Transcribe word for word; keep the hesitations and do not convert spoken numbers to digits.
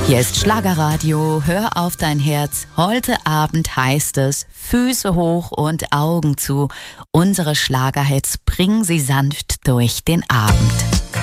Hier ist Schlagerradio, hör auf dein Herz. Heute Abend heißt es Füße hoch und Augen zu. Unsere Schlagerhits bringen sie sanft durch den Abend.